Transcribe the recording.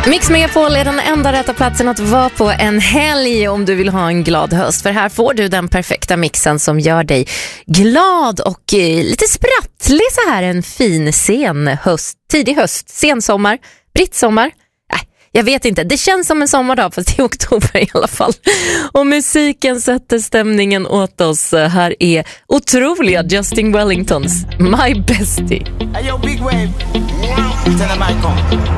Mix Megapol är den enda rätta platsen att vara på en helg om du vill ha en glad höst. För här får du den perfekta mixen som gör dig glad och lite sprattlig så här en fin sen höst, tidig höst, sensommar, brittsommar. Jag vet inte, det känns som en sommardag fast i oktober i alla fall. Och musiken sätter stämningen åt oss. Här är otroliga Justin Wellingtons My Bestie. Hey, yo, big wave. Tell them I come.